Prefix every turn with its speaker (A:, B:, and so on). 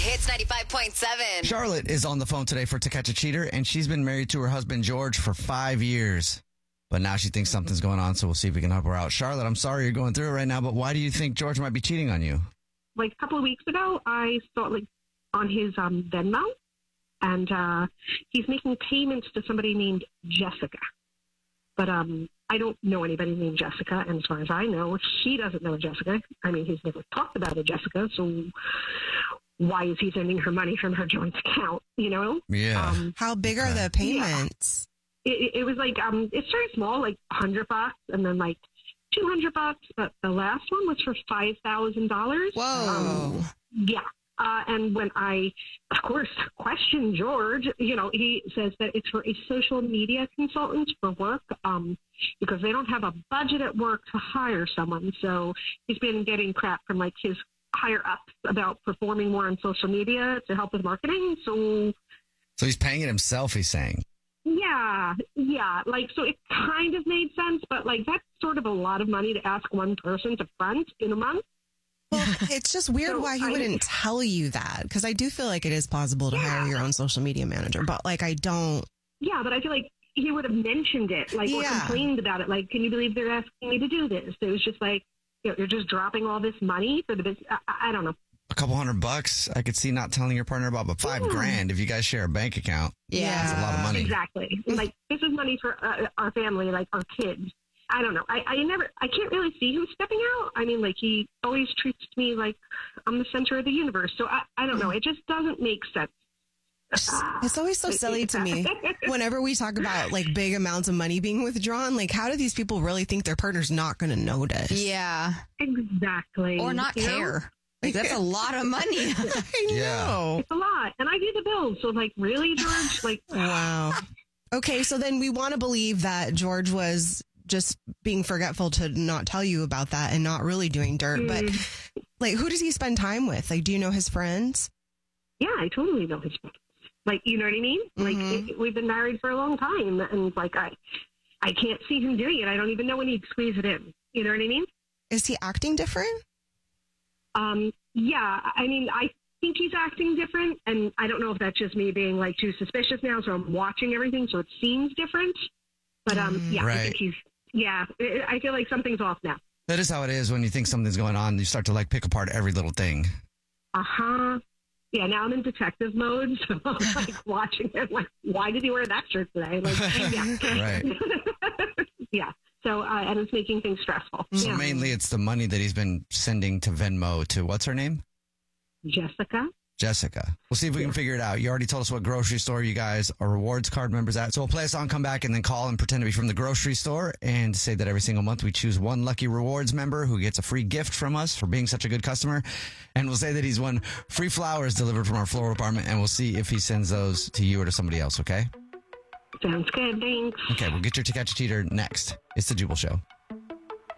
A: Hits 95.7.
B: Charlotte is on the phone today for To Catch a Cheater, and she's been married to her husband, George, for 5 years. But now she thinks something's going on, so we'll see if we can help her out. Charlotte, I'm sorry you're going through it right now, but why do you think George might be cheating on you?
C: Like a couple of weeks ago, I saw on his Venmo, and he's making payments to somebody named Jessica. But I don't know anybody named Jessica, and as far as I know, he doesn't know Jessica. I mean, he's never talked about a Jessica, so why is he sending her money from her joint account, you know?
B: Yeah.
D: How big are the payments?
C: Yeah. It was like, it's very small, like $100, and then like $200, but the last one was for $5,000.
D: Whoa.
C: Yeah. And when I, of course, questioned George, you know, he says that it's for a social media consultant for work because they don't have a budget at work to hire someone. So he's been getting crap from like his higher ups about performing more on social media to help with marketing. So
B: he's paying it himself, he's saying.
C: Yeah. Like, so it kind of made sense, but like that's sort of a lot of money to ask one person to front in a month.
D: Well, it's just weird why he wouldn't tell you that, because I do feel like it is possible to hire your own social media manager, but like I don't.
C: Yeah, but I feel like he would have mentioned it, like, or complained about it. Like, can you believe they're asking me to do this? It was just like, you know, you're just dropping all this money for the business. I don't know.
B: A couple $100 I could see not telling your partner about, but $5,000 if you guys share a bank account.
D: Yeah.
B: That's a lot of money.
C: Exactly. Like, this is money for our family, like our kids. I don't know. I can't really see him stepping out. I mean, like, he always treats me like I'm the center of the universe. So I don't know. It just doesn't make sense.
D: It's always so silly to me whenever we talk about like big amounts of money being withdrawn. Like, how do these people really think their partner's not going to notice?
E: Yeah.
C: Exactly.
E: Or not care. Like, that's a lot of money.
D: I know.
C: It's a lot. And I do the bills. So, like, really, George? Like,
D: wow. Okay, so then we want to believe that George was just being forgetful to not tell you about that and not really doing dirt. But, like, who does he spend time with? Like, do you know his friends?
C: Yeah, I totally know his friends. Like, you know what I mean? Like, we've been married for a long time. And, like, I can't see him doing it. I don't even know when he'd squeeze it in. You know what I mean?
D: Is he acting different?
C: Yeah, I mean, I think he's acting different, and I don't know if that's just me being like too suspicious now, so I'm watching everything, so it seems different. But yeah,
B: right.
C: I think I feel like something's off now.
B: That is how it is when you think something's going on. You start to like pick apart every little thing.
C: Yeah, now I'm in detective mode, so I'm like watching it. Like, why did he wear that shirt today? Like, yeah,
B: Right.
C: Yeah. So, and it's making things stressful.
B: So
C: Yeah.
B: mainly it's the money that he's been sending to Venmo to, what's her name? Jessica. We'll see if we can figure it out. You already told us what grocery store you guys are rewards card members at. So we'll play a song, come back, and then call and pretend to be from the grocery store and say that every single month we choose one lucky rewards member who gets a free gift from us for being such a good customer. And we'll say that he's won free flowers delivered from our floral department, and we'll see if he sends those to you or to somebody else, okay?
C: Sounds good. Thanks.
B: Okay, we'll get your To Catch a Cheater next. It's the Jubal Show.